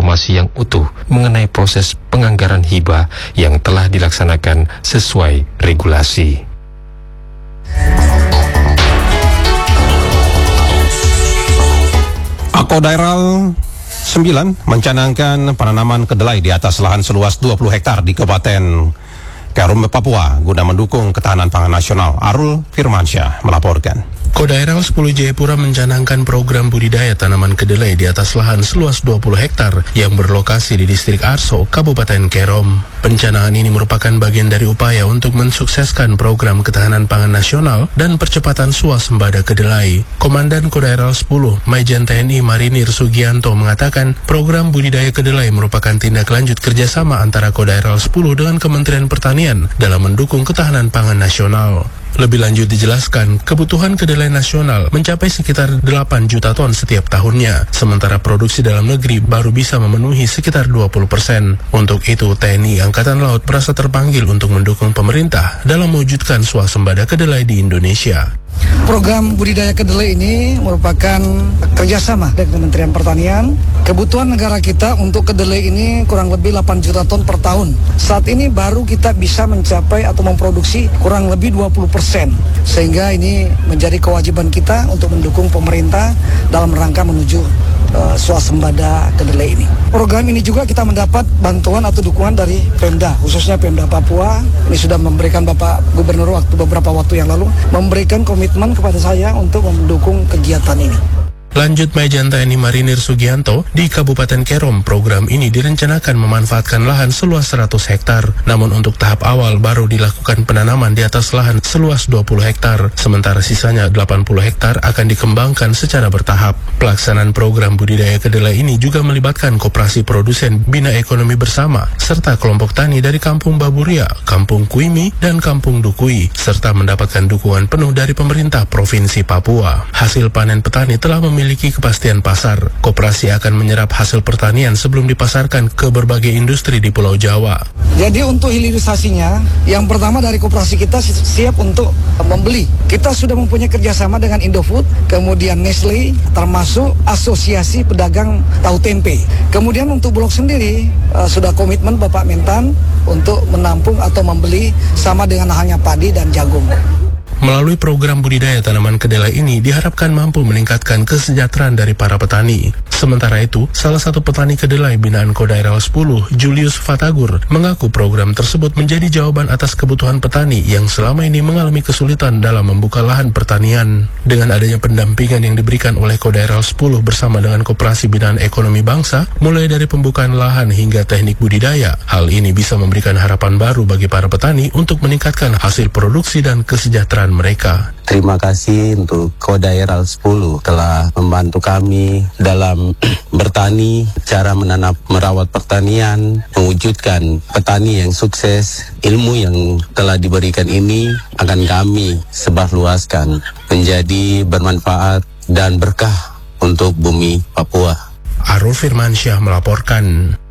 informasi yang utuh mengenai proses penganggaran hibah yang telah dilaksanakan sesuai regulasi. Akodairal 9 mencanangkan penanaman kedelai di atas lahan seluas 20 hektar di Kabupaten Kerom, Papua guna mendukung ketahanan pangan nasional. Arul Firmansyah melaporkan. Kodairal 10 Jayapura mencanangkan program budidaya tanaman kedelai di atas lahan seluas 20 hektar yang berlokasi di distrik Arso, Kabupaten Kerom. Pencanangan ini merupakan bagian dari upaya untuk mensukseskan program ketahanan pangan nasional dan percepatan swasembada kedelai. Komandan Kodairal 10, Majen TNI Marinir Sugianto mengatakan program budidaya kedelai merupakan tindak lanjut kerjasama antara Kodairal 10 dengan Kementerian Pertanian dalam mendukung ketahanan pangan nasional. Lebih lanjut dijelaskan, kebutuhan kedelai nasional mencapai sekitar 8 juta ton setiap tahunnya, sementara produksi dalam negeri baru bisa memenuhi sekitar 20%. Untuk itu, TNI Angkatan Laut merasa terpanggil untuk mendukung pemerintah dalam mewujudkan swasembada kedelai di Indonesia. Program budidaya kedelai ini merupakan kerjasama dengan Kementerian Pertanian. Kebutuhan negara kita untuk kedelai ini kurang lebih 8 juta ton per tahun. Saat ini baru kita bisa mencapai atau memproduksi kurang lebih 20%. Sehingga ini menjadi kewajiban kita untuk mendukung pemerintah dalam rangka menuju swasembada kedelai ini. Program ini juga kita mendapat bantuan atau dukungan dari Pemda, khususnya Pemda Papua. Ini sudah memberikan Bapak Gubernur beberapa waktu yang lalu memberikan komitmen kepada saya untuk mendukung kegiatan ini. Lanjut Majen TNI Marinir Sugianto, di Kabupaten Kerom, program ini direncanakan memanfaatkan lahan seluas 100 hektar. Namun untuk tahap awal baru dilakukan penanaman di atas lahan seluas 20 hektar, sementara sisanya 80 hektar akan dikembangkan secara bertahap. Pelaksanaan program budidaya kedelai ini juga melibatkan koperasi produsen Bina Ekonomi Bersama, serta kelompok tani dari Kampung Baburia, Kampung Kuimi, dan Kampung Dukui, serta mendapatkan dukungan penuh dari pemerintah Provinsi Papua. Hasil panen petani telah memiliki kepastian pasar. Koperasi akan menyerap hasil pertanian sebelum dipasarkan ke berbagai industri di Pulau Jawa. Jadi untuk hilirisasinya, yang pertama dari koperasi kita siap untuk membeli. Kita sudah mempunyai kerjasama dengan Indofood, kemudian Nestle, termasuk Asosiasi Pedagang Tahu Tempe. Kemudian untuk Bulog sendiri, sudah komitmen Bapak Mentan untuk menampung atau membeli sama dengan halnya padi dan jagung. Melalui program budidaya tanaman kedelai ini diharapkan mampu meningkatkan kesejahteraan dari para petani. Sementara itu, salah satu petani kedelai binaan Kodairal 10, Julius Fatagur, mengaku program tersebut menjadi jawaban atas kebutuhan petani yang selama ini mengalami kesulitan dalam membuka lahan pertanian. Dengan adanya pendampingan yang diberikan oleh Kodairal 10 bersama dengan Koperasi Binaan Ekonomi Bangsa, mulai dari pembukaan lahan hingga teknik budidaya, hal ini bisa memberikan harapan baru bagi para petani untuk meningkatkan hasil produksi dan kesejahteraan mereka. Terima kasih untuk Kodairal 10 telah membantu kami dalam bertani, cara menanam, merawat pertanian, mewujudkan petani yang sukses. Ilmu yang telah diberikan ini akan kami sebarluaskan menjadi bermanfaat dan berkah untuk bumi Papua. Arul Firmansyah melaporkan.